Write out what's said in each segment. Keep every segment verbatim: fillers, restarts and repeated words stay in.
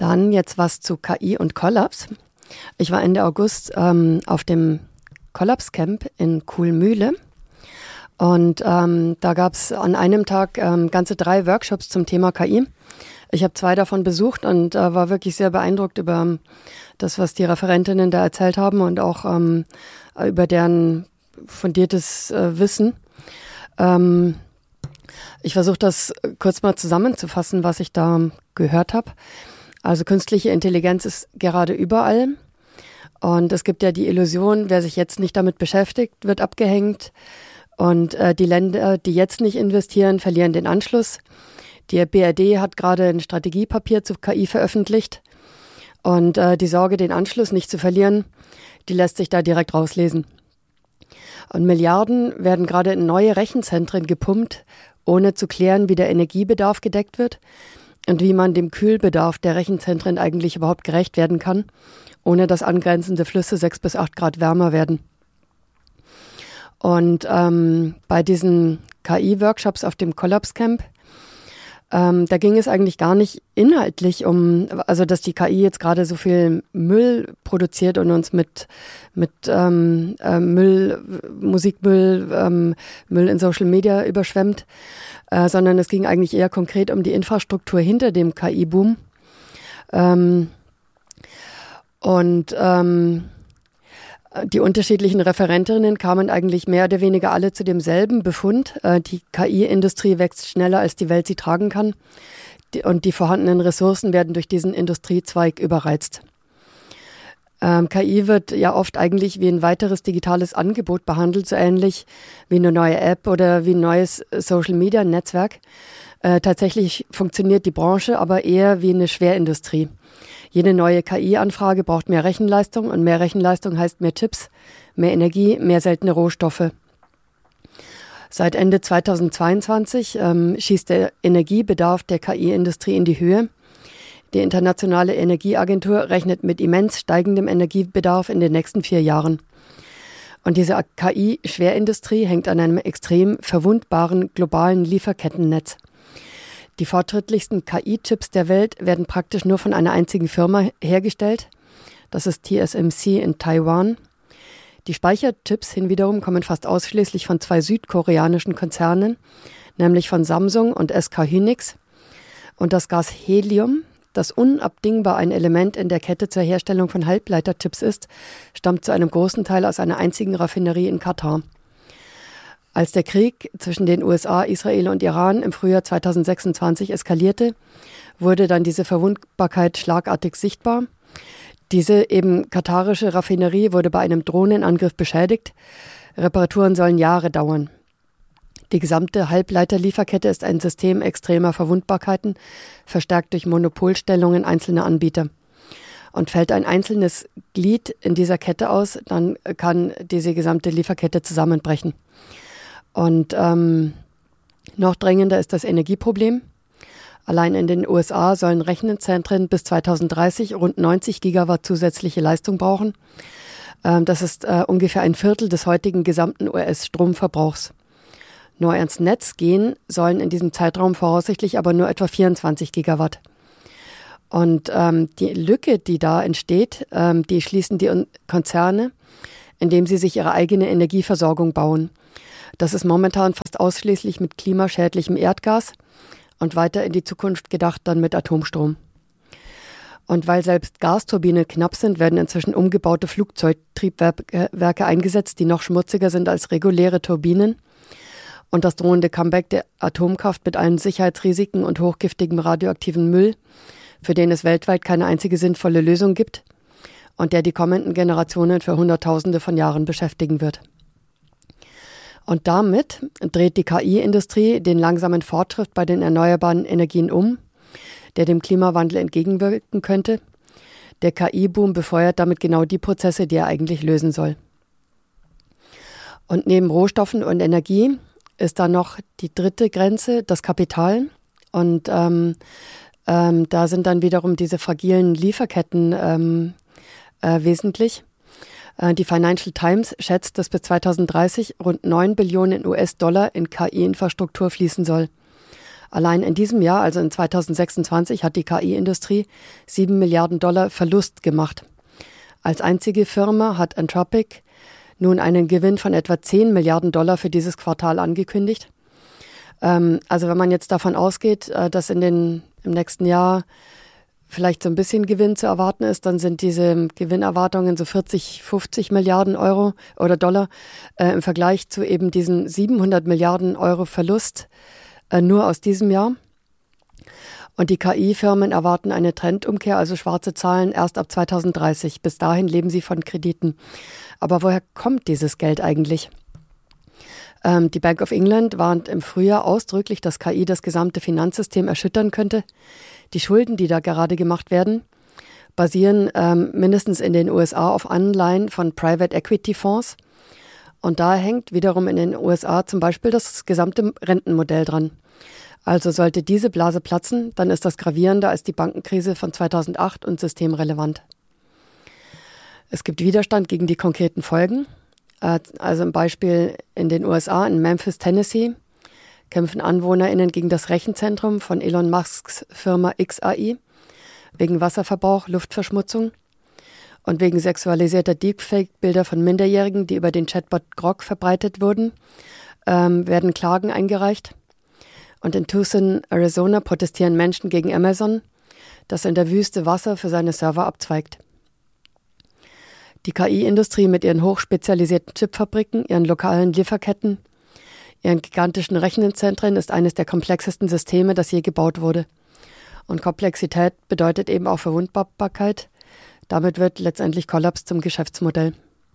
Dann jetzt was zu K I und Kollaps. Ich war Ende August ähm, auf dem Kollaps-Camp in Kuhlmühle und ähm, da gab es an einem Tag ähm, ganze drei Workshops zum Thema K I. Ich habe zwei davon besucht und äh, war wirklich sehr beeindruckt über das, was die Referentinnen da erzählt haben und auch ähm, über deren fundiertes äh, Wissen. Ähm, ich versuche das kurz mal zusammenzufassen, was ich da gehört habe. Also künstliche Intelligenz ist gerade überall und es gibt ja die Illusion, wer sich jetzt nicht damit beschäftigt, wird abgehängt und äh, die Länder, die jetzt nicht investieren, verlieren den Anschluss. Die B R D hat gerade ein Strategiepapier zu K I veröffentlicht und äh, die Sorge, den Anschluss nicht zu verlieren, die lässt sich da direkt rauslesen. Und Milliarden werden gerade in neue Rechenzentren gepumpt, ohne zu klären, wie der Energiebedarf gedeckt wird und wie man dem Kühlbedarf der Rechenzentren eigentlich überhaupt gerecht werden kann, ohne dass angrenzende Flüsse sechs bis acht Grad wärmer werden. Und ähm, bei diesen K I-Workshops auf dem Kollaps-Camp, ähm, da ging es eigentlich gar nicht inhaltlich um, also dass die K I jetzt gerade so viel Müll produziert und uns mit, mit ähm, äh, Müll, Musikmüll, ähm, Müll in Social Media überschwemmt, äh, sondern es ging eigentlich eher konkret um die Infrastruktur hinter dem K I-Boom. Ähm, und ähm, die unterschiedlichen Referentinnen kamen eigentlich mehr oder weniger alle zu demselben Befund. Die K I-Industrie wächst schneller, als die Welt sie tragen kann. Und die vorhandenen Ressourcen werden durch diesen Industriezweig überreizt. Ähm, K I wird ja oft eigentlich wie ein weiteres digitales Angebot behandelt, so ähnlich wie eine neue App oder wie ein neues Social-Media-Netzwerk. Äh, tatsächlich funktioniert die Branche aber eher wie eine Schwerindustrie. Jede neue K I-Anfrage braucht mehr Rechenleistung und mehr Rechenleistung heißt mehr Chips, mehr Energie, mehr seltene Rohstoffe. Seit Ende zweitausendzweiundzwanzig ähm, schießt der Energiebedarf der K I-Industrie in die Höhe. Die Internationale Energieagentur rechnet mit immens steigendem Energiebedarf in den nächsten vier Jahren. Und diese K I-Schwerindustrie hängt an einem extrem verwundbaren globalen Lieferkettennetz. Die fortschrittlichsten K I-Chips der Welt werden praktisch nur von einer einzigen Firma hergestellt. Das ist T S M C in Taiwan. Die Speicherchips hinwiederum kommen fast ausschließlich von zwei südkoreanischen Konzernen, nämlich von Samsung und S K Hynix. Und das Gas Helium, das unabdingbar ein Element in der Kette zur Herstellung von Halbleiterchips ist, stammt zu einem großen Teil aus einer einzigen Raffinerie in Katar. Als der Krieg zwischen den U S A, Israel und Iran im Frühjahr zweitausendsechsundzwanzig eskalierte, wurde dann diese Verwundbarkeit schlagartig sichtbar. Diese eben katarische Raffinerie wurde bei einem Drohnenangriff beschädigt. Reparaturen sollen Jahre dauern. Die gesamte Halbleiterlieferkette ist ein System extremer Verwundbarkeiten, verstärkt durch Monopolstellungen einzelner Anbieter. Und fällt ein einzelnes Glied in dieser Kette aus, dann kann diese gesamte Lieferkette zusammenbrechen. Und ähm, noch drängender ist das Energieproblem. Allein in den U S A sollen Rechenzentren bis zweitausenddreißig rund neunzig Gigawatt zusätzliche Leistung brauchen. Ähm, das ist äh, ungefähr ein Viertel des heutigen gesamten U S-Stromverbrauchs. Neu ans Netz gehen sollen in diesem Zeitraum voraussichtlich aber nur etwa vierundzwanzig Gigawatt. Und ähm, die Lücke, die da entsteht, ähm, die schließen die Konzerne, indem sie sich ihre eigene Energieversorgung bauen. Das ist momentan fast ausschließlich mit klimaschädlichem Erdgas und weiter in die Zukunft gedacht dann mit Atomstrom. Und weil selbst Gasturbinen knapp sind, werden inzwischen umgebaute Flugzeugtriebwerke eingesetzt, die noch schmutziger sind als reguläre Turbinen. Und das drohende Comeback der Atomkraft mit allen Sicherheitsrisiken und hochgiftigem radioaktiven Müll, für den es weltweit keine einzige sinnvolle Lösung gibt und der die kommenden Generationen für Hunderttausende von Jahren beschäftigen wird. Und damit dreht die K I-Industrie den langsamen Fortschritt bei den erneuerbaren Energien um, der dem Klimawandel entgegenwirken könnte. Der K I-Boom befeuert damit genau die Prozesse, die er eigentlich lösen soll. Und neben Rohstoffen und Energie ist da noch die dritte Grenze, das Kapital. Und ähm, ähm, da sind dann wiederum diese fragilen Lieferketten ähm, äh, wesentlich. Die Financial Times schätzt, dass bis zweitausenddreißig rund neun Billionen U S-Dollar in K I-Infrastruktur fließen soll. Allein in diesem Jahr, also in zweitausendsechsundzwanzig, hat die K I-Industrie sieben Milliarden Dollar Verlust gemacht. Als einzige Firma hat Anthropic nun einen Gewinn von etwa zehn Milliarden Dollar für dieses Quartal angekündigt. Ähm, also wenn man jetzt davon ausgeht, äh, dass in den, im nächsten Jahr vielleicht so ein bisschen Gewinn zu erwarten ist, dann sind diese Gewinnerwartungen so vierzig, fünfzig Milliarden Euro oder Dollar äh, im Vergleich zu eben diesen siebenhundert Milliarden Euro Verlust äh, nur aus diesem Jahr. Und die K I-Firmen erwarten eine Trendumkehr, also schwarze Zahlen, erst ab zweitausenddreißig. Bis dahin leben sie von Krediten. Aber woher kommt dieses Geld eigentlich? Ähm, die Bank of England warnt im Frühjahr ausdrücklich, dass K I das gesamte Finanzsystem erschüttern könnte. Die Schulden, die da gerade gemacht werden, basieren ähm, mindestens in den U S A auf Anleihen von Private Equity Fonds. Und da hängt wiederum in den U S A zum Beispiel das gesamte Rentenmodell dran. Also sollte diese Blase platzen, dann ist das gravierender als die Bankenkrise von zweitausendacht und systemrelevant. Es gibt Widerstand gegen die konkreten Folgen. Also im Beispiel in den U S A, in Memphis, Tennessee, kämpfen AnwohnerInnen gegen das Rechenzentrum von Elon Musks Firma X A I wegen Wasserverbrauch, Luftverschmutzung und wegen sexualisierter Deepfake-Bilder von Minderjährigen, die über den Chatbot Grok verbreitet wurden, ähm, werden Klagen eingereicht. Und in Tucson, Arizona, protestieren Menschen gegen Amazon, das in der Wüste Wasser für seine Server abzweigt. Die K I-Industrie mit ihren hochspezialisierten Chipfabriken, ihren lokalen Lieferketten, ihren gigantischen Rechenzentren ist eines der komplexesten Systeme, das je gebaut wurde. Und Komplexität bedeutet eben auch Verwundbarkeit. Damit wird letztendlich Kollaps zum Geschäftsmodell.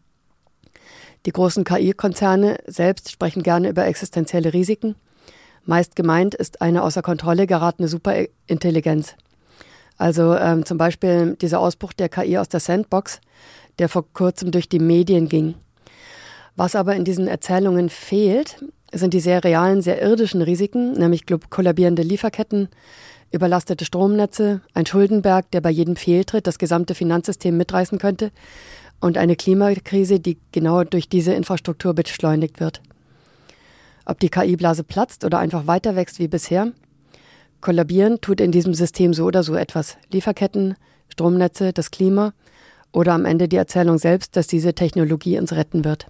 Die großen K I-Konzerne selbst sprechen gerne über existenzielle Risiken. Meist gemeint ist eine außer Kontrolle geratene Superintelligenz. Also ähm, zum Beispiel dieser Ausbruch der K I aus der Sandbox, der vor kurzem durch die Medien ging. Was aber in diesen Erzählungen fehlt, sind die sehr realen, sehr irdischen Risiken, nämlich kollabierende Lieferketten, überlastete Stromnetze, ein Schuldenberg, der bei jedem Fehltritt das gesamte Finanzsystem mitreißen könnte und eine Klimakrise, die genau durch diese Infrastruktur beschleunigt wird. Ob die K I-Blase platzt oder einfach weiter wächst wie bisher, kollabieren tut in diesem System so oder so etwas. Lieferketten, Stromnetze, das Klima oder am Ende die Erzählung selbst, dass diese Technologie uns retten wird.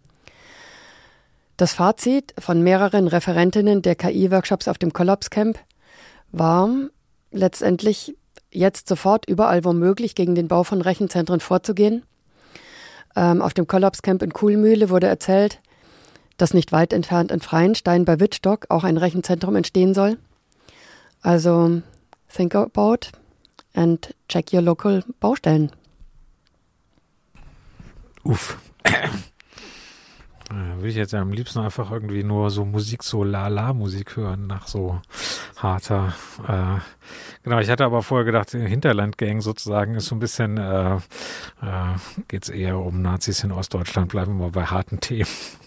Das Fazit von mehreren Referentinnen der K I-Workshops auf dem Kollaps Camp war letztendlich, jetzt sofort überall womöglich gegen den Bau von Rechenzentren vorzugehen. Ähm, auf dem Kollaps Camp in Kuhlmühle wurde erzählt, dass nicht weit entfernt in Freienstein bei Wittstock auch ein Rechenzentrum entstehen soll. Also think about and check your local Baustellen. Uff. Ja, würde ich jetzt ja am liebsten einfach irgendwie nur so Musik, so La-La-Musik hören, nach so harter, äh, genau, ich hatte aber vorher gedacht, Hinterland-Gang sozusagen ist so ein bisschen, äh, äh, geht es eher um Nazis in Ostdeutschland, bleiben wir mal bei harten Themen.